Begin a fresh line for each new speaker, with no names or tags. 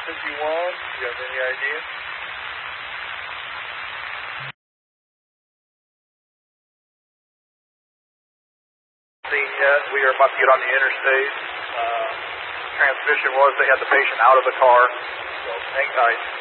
51, do you have any idea? Seen yet. We are about to get on the interstate. Transmission was they had the patient out of the car. So hang tight.